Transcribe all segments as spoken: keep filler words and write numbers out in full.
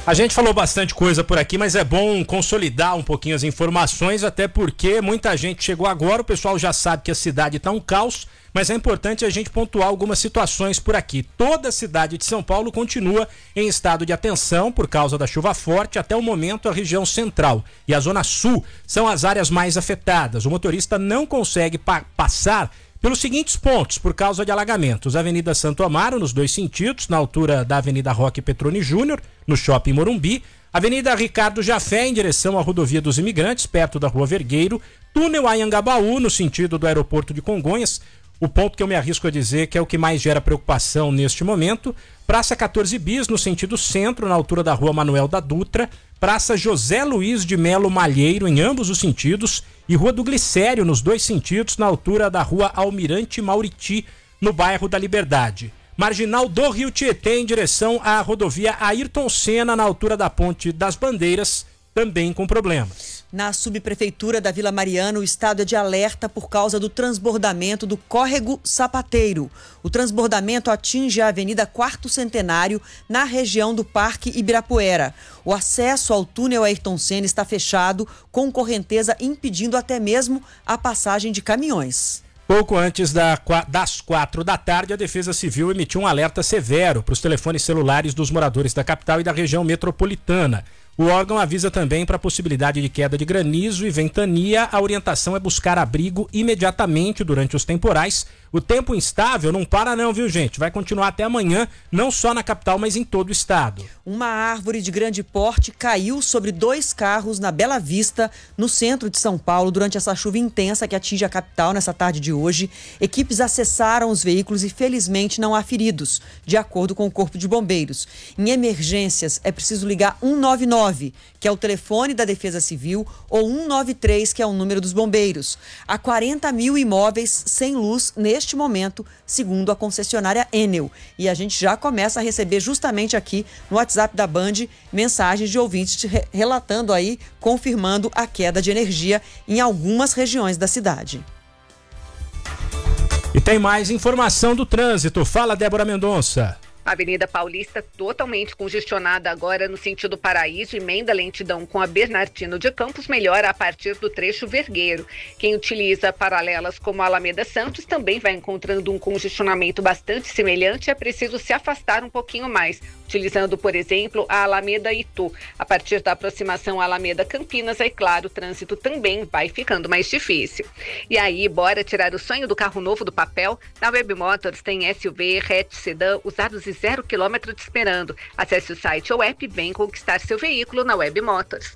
A gente falou bastante coisa por aqui, mas é bom consolidar um pouquinho as informações, até porque muita gente chegou agora, o pessoal já sabe que a cidade está um caos, mas é importante a gente pontuar algumas situações por aqui. Toda a cidade de São Paulo continua em estado de atenção por causa da chuva forte. Até o momento, a região central e a zona sul são as áreas mais afetadas. O motorista não consegue pa- passar pelos seguintes pontos, por causa de alagamentos: Avenida Santo Amaro, nos dois sentidos, na altura da Avenida Roque Petroni Júnior, no Shopping Morumbi; Avenida Ricardo Jafé, em direção à Rodovia dos Imigrantes, perto da Rua Vergueiro; Túnel Anhangabaú, no sentido do Aeroporto de Congonhas, o ponto que eu me arrisco a dizer que é o que mais gera preocupação neste momento; Praça quatorze Bis, no sentido centro, na altura da Rua Manuel da Dutra; Praça José Luiz de Melo Malheiro, em ambos os sentidos, e Rua do Glicério, nos dois sentidos, na altura da Rua Almirante Mauriti, no bairro da Liberdade. Marginal do Rio Tietê, em direção à rodovia Ayrton Senna, na altura da Ponte das Bandeiras, também com problemas. Na subprefeitura da Vila Mariana, o estado é de alerta por causa do transbordamento do Córrego Sapateiro. O transbordamento atinge a Avenida Quarto Centenário, na região do Parque Ibirapuera. O acesso ao túnel Ayrton Senna está fechado, com correnteza impedindo até mesmo a passagem de caminhões. Pouco antes da, das quatro da tarde, a Defesa Civil emitiu um alerta severo para os telefones celulares dos moradores da capital e da região metropolitana. O órgão avisa também para a possibilidade de queda de granizo e ventania. A orientação é buscar abrigo imediatamente durante os temporais. O tempo instável não para não, viu, gente? Vai continuar até amanhã, não só na capital, mas em todo o estado. Uma árvore de grande porte caiu sobre dois carros na Bela Vista, no centro de São Paulo, durante essa chuva intensa que atinge a capital nessa tarde de hoje. Equipes acessaram os veículos e, felizmente, não há feridos, de acordo com o Corpo de Bombeiros. Em emergências, é preciso ligar um nove nove, que é o telefone da Defesa Civil, ou um nove três, que é o número dos bombeiros. Há quarenta mil imóveis sem luz neste Neste momento, segundo a concessionária Enel. E a gente já começa a receber justamente aqui no WhatsApp da Band mensagens de ouvintes re- relatando aí, confirmando a queda de energia em algumas regiões da cidade. E tem mais informação do trânsito. Fala, Débora Mendonça. Avenida Paulista totalmente congestionada agora no sentido Paraíso, emenda lentidão com a Bernardino de Campos, melhora a partir do trecho Vergueiro. Quem utiliza paralelas como a Alameda Santos também vai encontrando um congestionamento bastante semelhante, é preciso se afastar um pouquinho mais, utilizando, por exemplo, a Alameda Itu. A partir da aproximação à Alameda Campinas, é claro, o trânsito também vai ficando mais difícil. E aí, bora tirar o sonho do carro novo do papel? Na Web Motors tem S U V, hatch, sedã, usados e zero quilômetro te esperando. Acesse o site ou app e vem conquistar seu veículo na Web Motors.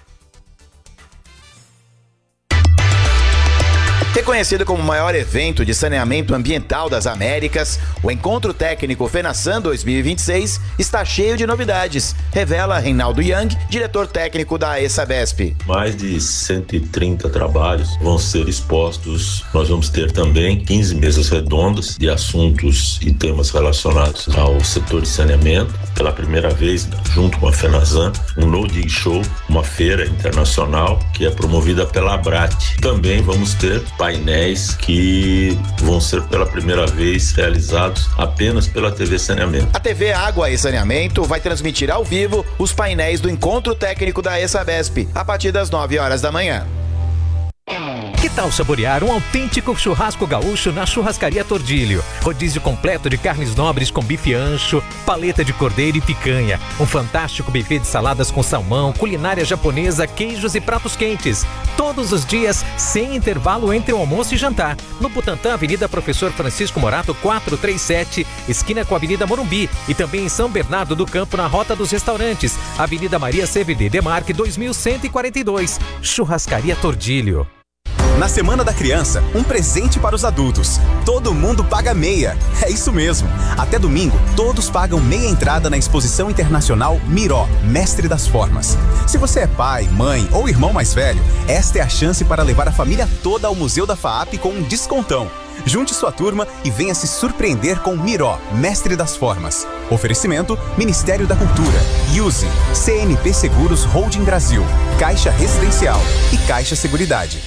Reconhecido como o maior evento de saneamento ambiental das Américas, o Encontro Técnico FENASAN dois mil e vinte e seis está cheio de novidades, revela Reinaldo Young, diretor técnico da ESABESP. Mais de cento e trinta trabalhos vão ser expostos. Nós vamos ter também quinze mesas redondas de assuntos e temas relacionados ao setor de saneamento. Pela primeira vez, junto com a FENASAN, um No Dig Show, uma feira internacional que é promovida pela Abrat. Também vamos ter painéis que vão ser pela primeira vez realizados apenas pela T V Saneamento. A T V Água e Saneamento vai transmitir ao vivo os painéis do Encontro Técnico da ESABESP a partir das nove horas da manhã. Que tal saborear um autêntico churrasco gaúcho na Churrascaria Tordilho? Rodízio completo de carnes nobres com bife ancho, paleta de cordeiro e picanha. Um fantástico buffet de saladas com salmão, culinária japonesa, queijos e pratos quentes. Todos os dias, sem intervalo entre o almoço e jantar. No Butantã, Avenida Professor Francisco Morato quatrocentos e trinta e sete, esquina com a Avenida Morumbi. E também em São Bernardo do Campo, na Rota dos Restaurantes. Avenida Maria C V D Demarque dois mil cento e quarenta e dois. Churrascaria Tordilho. Na Semana da Criança, um presente para os adultos. Todo mundo paga meia. É isso mesmo. Até domingo, todos pagam meia entrada na Exposição Internacional Miró, Mestre das Formas. Se você é pai, mãe ou irmão mais velho, esta é a chance para levar a família toda ao Museu da FAAP com um descontão. Junte sua turma e venha se surpreender com Miró, Mestre das Formas. Oferecimento, Ministério da Cultura, Use, C N P Seguros Holding Brasil, Caixa Residencial e Caixa Seguridade.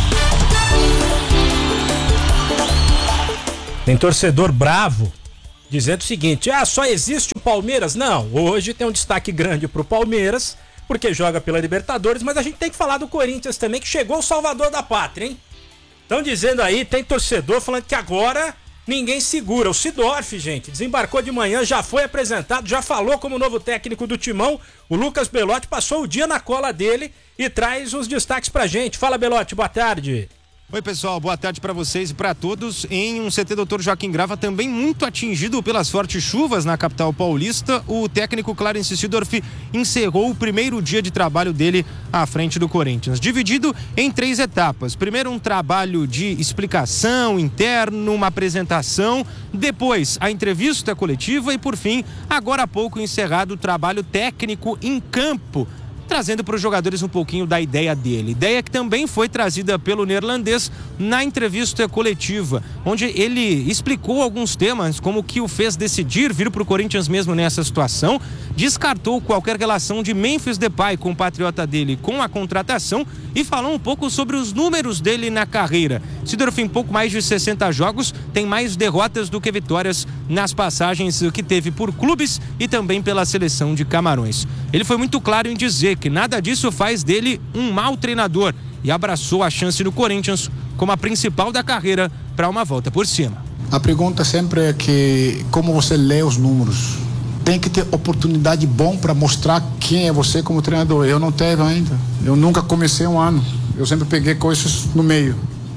Tem torcedor bravo dizendo o seguinte: ah, só existe o Palmeiras? Não, hoje tem um destaque grande pro Palmeiras, porque joga pela Libertadores, mas a gente tem que falar do Corinthians também, que chegou o salvador da pátria, hein? Estão dizendo aí, tem torcedor falando que agora ninguém segura. O Sidorf, gente, desembarcou de manhã, já foi apresentado, já falou como novo técnico do Timão. O Lucas Belotti passou o dia na cola dele e traz os destaques pra gente. Fala, Belotti, boa tarde. Oi, pessoal, boa tarde para vocês e para todos. Em um C T doutor Joaquim Grava, também muito atingido pelas fortes chuvas na capital paulista, o técnico Clarence Seedorf encerrou o primeiro dia de trabalho dele à frente do Corinthians, dividido em três etapas. Primeiro, um trabalho de explicação interno, uma apresentação, depois a entrevista coletiva e, por fim, agora há pouco encerrado o trabalho técnico em campo, trazendo para os jogadores um pouquinho da ideia dele. Ideia que também foi trazida pelo neerlandês na entrevista coletiva, onde ele explicou alguns temas, como o que o fez decidir vir para o Corinthians mesmo nessa situação, descartou qualquer relação de Memphis Depay, compatriota dele, com a contratação e falou um pouco sobre os números dele na carreira. Seedorf, em pouco mais de sessenta jogos, tem mais derrotas do que vitórias nas passagens que teve por clubes e também pela seleção de Camarões. Ele foi muito claro em dizer que nada disso faz dele um mau treinador e abraçou a chance no Corinthians como a principal da carreira para uma volta por cima. A pergunta sempre é que como você lê os números. Tem que ter oportunidade bom para mostrar quem é você como treinador. Eu não teve ainda. Eu nunca comecei um ano. Eu sempre peguei coisas no meio.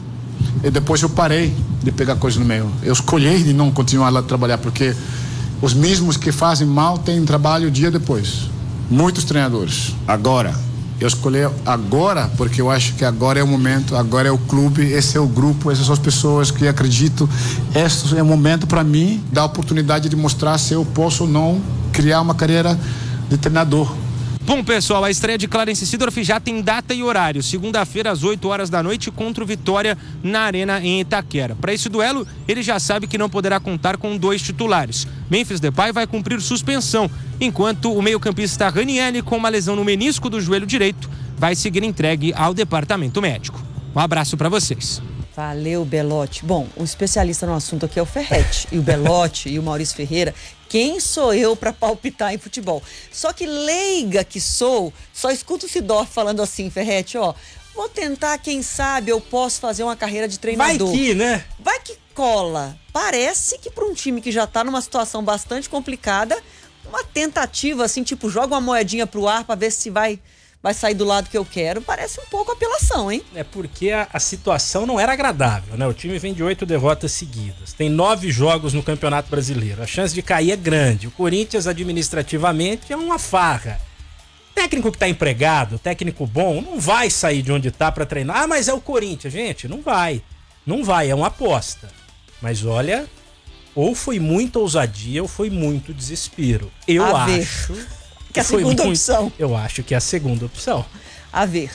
E depois eu parei de pegar coisas no meio. Eu escolhi de não continuar lá a trabalhar, porque os mesmos que fazem mal têm trabalho o dia depois. Muitos treinadores. Agora, eu escolhi agora porque eu acho que agora é o momento, agora é o clube, esse é o grupo, essas são as pessoas que acredito. Esse é o momento para mim, dar a oportunidade de mostrar se eu posso ou não criar uma carreira de treinador. Bom, pessoal, a estreia de Clarence Seedorf já tem data e horário. Segunda-feira, às oito horas da noite, contra o Vitória na Arena em Itaquera. Para esse duelo, ele já sabe que não poderá contar com dois titulares. Memphis Depay vai cumprir suspensão, enquanto o meio-campista Ranieri, com uma lesão no menisco do joelho direito, vai seguir entregue ao departamento médico. Um abraço para vocês. Valeu, Belotti. Bom, o especialista no assunto aqui é o Ferretti. E o Belotti e o Maurício Ferreira, quem sou eu para palpitar em futebol? Só que leiga que sou, só escuto o Seedorf falando assim, Ferretti, ó, vou tentar, quem sabe eu posso fazer uma carreira de treinador. Vai que, né? Vai que cola. Parece que para um time que já tá numa situação bastante complicada, uma tentativa assim, tipo, joga uma moedinha pro ar para ver se vai... vai sair do lado que eu quero, parece um pouco apelação, hein? É porque a, a situação não era agradável, né? O time vem de oito derrotas seguidas, tem nove jogos no Campeonato Brasileiro, a chance de cair é grande. O Corinthians, administrativamente, é uma farra. Técnico que tá empregado, técnico bom, não vai sair de onde tá pra treinar. Ah, mas é o Corinthians. Gente, não vai. Não vai, é uma aposta. Mas olha, ou foi muita ousadia ou foi muito desespero. Eu A ver. acho... Que é a segunda muito, opção. Eu acho que é a segunda opção. A ver.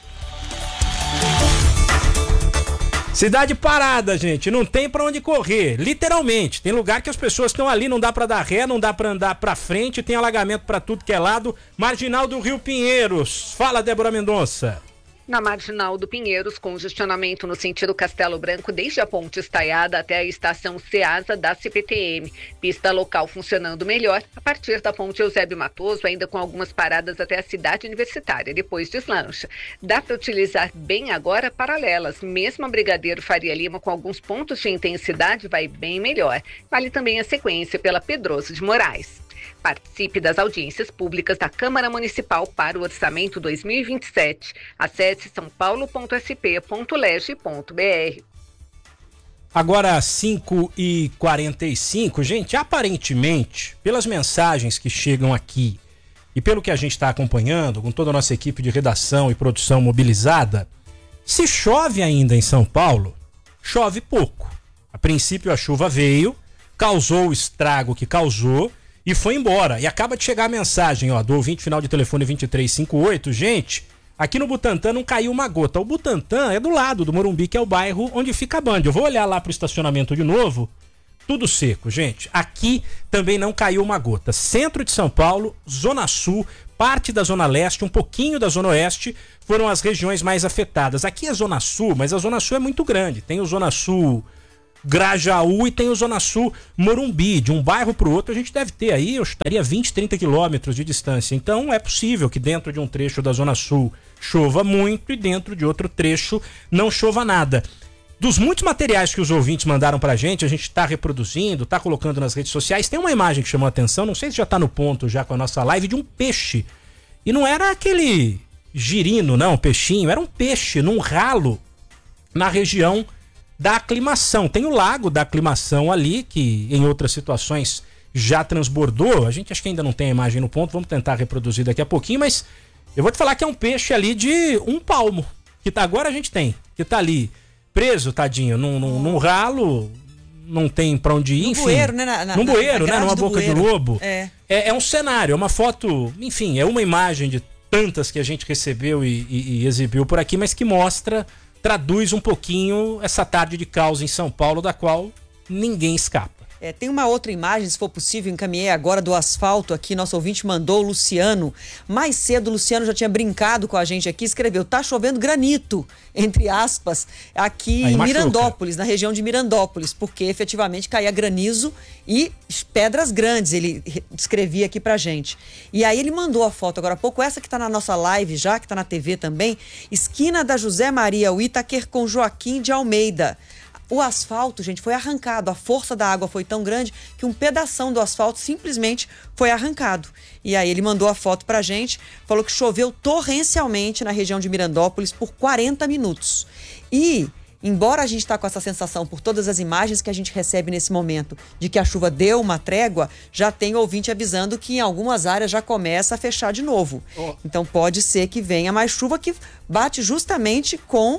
Cidade parada, gente. Não tem pra onde correr. Literalmente. Tem lugar que as pessoas estão ali, não dá pra dar ré, não dá pra andar pra frente, tem alagamento pra tudo que é lado. Marginal do Rio Pinheiros. Fala, Débora Mendonça. Na Marginal do Pinheiros, congestionamento no sentido Castelo Branco, desde a Ponte Estaiada até a estação Ceasa da C P T M. Pista local funcionando melhor a partir da Ponte Eusébio Matoso, ainda com algumas paradas até a Cidade Universitária, depois deslancha. Dá para utilizar bem agora paralelas, mesmo a Brigadeiro Faria Lima com alguns pontos de intensidade vai bem melhor. Vale também a sequência pela Pedroso de Moraes. Participe das audiências públicas da Câmara Municipal para o Orçamento dois mil e vinte e sete. Acesse são paulo ponto s p ponto leg ponto b r. Agora cinco e quarenta e cinco, gente, aparentemente, pelas mensagens que chegam aqui e pelo que a gente está acompanhando, com toda a nossa equipe de redação e produção mobilizada, se chove ainda em São Paulo, chove pouco. A princípio a chuva veio, causou o estrago que causou e foi embora. E acaba de chegar a mensagem, ó, do ouvinte final de telefone vinte e três cinquenta e oito. Gente, aqui no Butantã não caiu uma gota. O Butantã é do lado do Morumbi, que é o bairro onde fica a Band. Eu vou olhar lá pro estacionamento de novo. Tudo seco, gente. Aqui também não caiu uma gota. Centro de São Paulo, Zona Sul, parte da Zona Leste, um pouquinho da Zona Oeste foram as regiões mais afetadas. Aqui é Zona Sul, mas a Zona Sul é muito grande. Tem o Zona Sul Grajaú e tem o Zona Sul Morumbi. De um bairro para o outro a gente deve ter aí, eu estaria vinte, trinta quilômetros de distância. Então é possível que dentro de um trecho da Zona Sul chova muito e dentro de outro trecho não chova nada. Dos muitos materiais que os ouvintes mandaram pra gente, a gente tá reproduzindo, tá colocando nas redes sociais, tem uma imagem que chamou a atenção, não sei se já tá no ponto já com a nossa live, de um peixe. E não era aquele girino, não, peixinho, era um peixe num ralo na região da Aclimação. Tem o lago da Aclimação ali, que em outras situações já transbordou. A gente acho que ainda não tem a imagem no ponto, vamos tentar reproduzir daqui a pouquinho, mas eu vou te falar que é um peixe ali de um palmo, que tá, agora a gente tem, que tá ali preso, tadinho, num, num, num ralo, não tem pra onde ir, no enfim. Bueiro, né? Na, na, num bueiro, na né? Numa boca bueiro. de lobo. É. É, é um cenário, é uma foto, enfim, é uma imagem de tantas que a gente recebeu e, e, e exibiu por aqui, mas que mostra, traduz um pouquinho essa tarde de caos em São Paulo, da qual ninguém escapa. É, tem uma outra imagem, se for possível, encaminhei agora do asfalto aqui, nosso ouvinte mandou, o Luciano. Mais cedo, o Luciano já tinha brincado com a gente aqui, escreveu, tá chovendo granito, entre aspas, aqui Aí em machuca. Mirandópolis, na região de Mirandópolis, porque efetivamente caía granizo e pedras grandes, ele descrevia aqui pra gente. E aí ele mandou a foto agora há pouco, essa que tá na nossa live já, que tá na T V também, esquina da José Maria Whittaker com Joaquim de Almeida. O asfalto, gente, foi arrancado. A força da água foi tão grande que um pedação do asfalto simplesmente foi arrancado. E aí ele mandou a foto pra gente, falou que choveu torrencialmente na região de Mirandópolis por quarenta minutos. E, embora a gente está com essa sensação por todas as imagens que a gente recebe nesse momento de que a chuva deu uma trégua, já tem ouvinte avisando que em algumas áreas já começa a fechar de novo. Oh. Então pode ser que venha mais chuva, que bate justamente com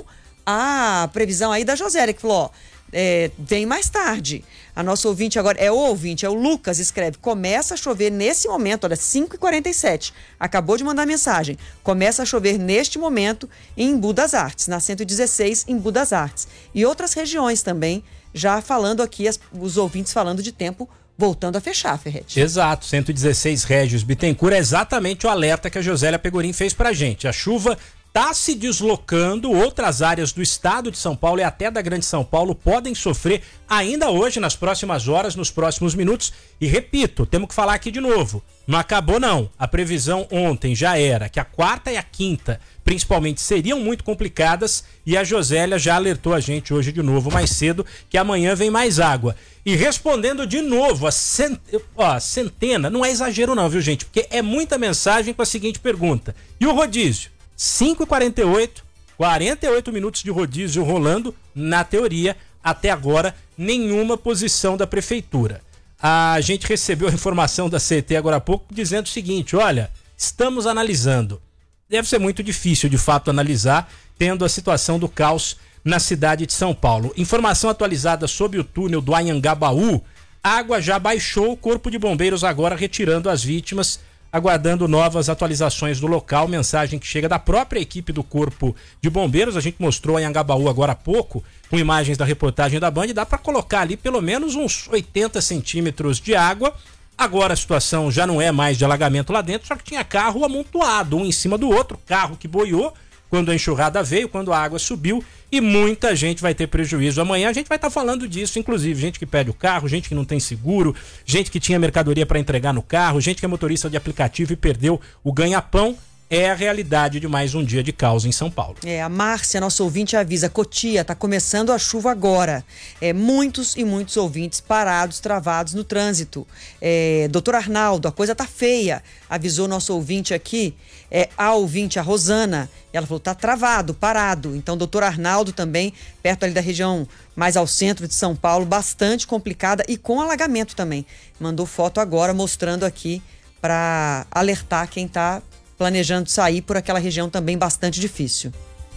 a previsão aí da Josélia, que falou, ó, é, vem mais tarde. A nossa ouvinte agora, é o ouvinte, é o Lucas, escreve, começa a chover nesse momento, olha, cinco e quarenta e sete, acabou de mandar mensagem, começa a chover neste momento em Embu das Artes, na cento e dezesseis, Embu das Artes. E outras regiões também, já falando aqui, as, os ouvintes falando de tempo voltando a fechar, Ferretti. Exato, cento e dezesseis Régis Bittencourt, é exatamente o alerta que a Josélia Pegorim fez pra gente. A chuva está se deslocando, outras áreas do estado de São Paulo e até da Grande São Paulo podem sofrer ainda hoje, nas próximas horas, nos próximos minutos. E repito, temos que falar aqui de novo, não acabou não. A previsão ontem já era que a quarta e a quinta, principalmente, seriam muito complicadas e a Josélia já alertou a gente hoje de novo, mais cedo, que amanhã vem mais água. E respondendo de novo, a, cent... Ó, a centena, não é exagero não, viu gente? Porque é muita mensagem com a seguinte pergunta, e o rodízio? cinco e quarenta e oito, quarenta e oito minutos de rodízio rolando, na teoria, até agora, nenhuma posição da prefeitura. A gente recebeu a informação da C T agora há pouco dizendo o seguinte, olha, estamos analisando. Deve ser muito difícil, de fato, analisar, tendo a situação do caos na cidade de São Paulo. Informação atualizada sobre o túnel do Anhangabaú, a água já baixou, o Corpo de Bombeiros agora retirando as vítimas, aguardando novas atualizações do local, mensagem que chega da própria equipe do Corpo de Bombeiros. A gente mostrou em Anhangabaú agora há pouco, com imagens da reportagem da Band, dá para colocar ali pelo menos uns oitenta centímetros de água. Agora a situação já não é mais de alagamento lá dentro, só que tinha carro amontoado, um em cima do outro, carro que boiou quando a enxurrada veio, quando a água subiu, e muita gente vai ter prejuízo. Amanhã a gente vai estar tá falando disso, inclusive gente que perde o carro, gente que não tem seguro, gente que tinha mercadoria para entregar no carro, gente que é motorista de aplicativo e perdeu o ganha-pão. É a realidade de mais um dia de caos em São Paulo. É, a Márcia, nossa ouvinte, avisa, Cotia, tá começando a chuva agora. É, muitos e muitos ouvintes parados, travados no trânsito. É, doutor Arnaldo, a coisa tá feia, avisou nosso ouvinte aqui, é, a ouvinte, a Rosana, ela falou, tá travado, parado. Então, doutor Arnaldo também, perto ali da região mais ao centro de São Paulo, bastante complicada e com alagamento também. Mandou foto agora mostrando aqui para alertar quem tá planejando sair por aquela região também bastante difícil.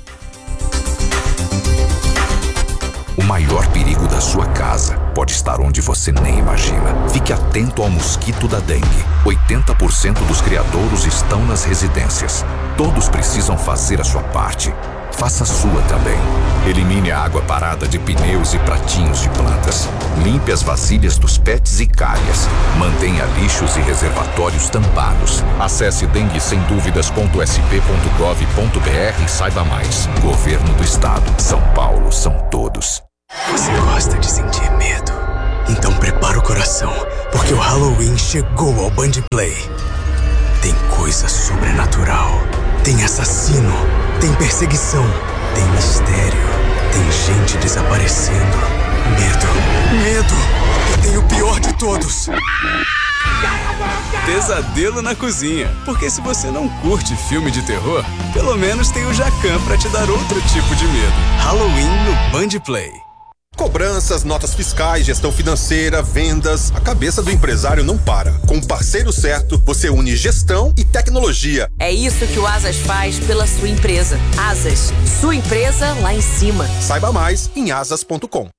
O maior perigo da sua casa pode estar onde você nem imagina. Fique atento ao mosquito da dengue. oitenta por cento dos criadouros estão nas residências. Todos precisam fazer a sua parte. Faça a sua também. Elimine a água parada de pneus e pratinhos de plantas. Limpe as vasilhas dos pets e calhas. Mantenha lixos e reservatórios tampados. Acesse dengue sem dúvidas ponto s p ponto gov ponto b r e saiba mais. Governo do Estado. São Paulo são todos. Você gosta de sentir medo? Então prepara o coração, porque o Halloween chegou ao Band Play. Tem coisa sobrenatural, tem assassino, tem perseguição, tem mistério, tem gente desaparecendo. Medo, medo, e tem o pior de todos. Pesadelo na cozinha, porque se você não curte filme de terror, pelo menos tem o Jacan pra te dar outro tipo de medo. Halloween no Band Play. Cobranças, notas fiscais, gestão financeira, vendas. A cabeça do empresário não para. Com o parceiro certo, você une gestão e tecnologia. É isso que o Asas faz pela sua empresa. Asas, sua empresa lá em cima. Saiba mais em asas ponto com.